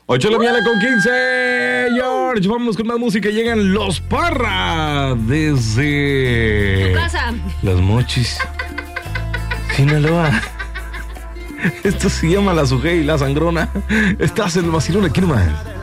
8 de la mañana con 15. George, vámonos con más música. Llegan los Parra desde Tu casa. Las Mochis, Sinaloa. Esto se llama La Sujei, La Sangrona. Estás en el vacilón aquí nomás.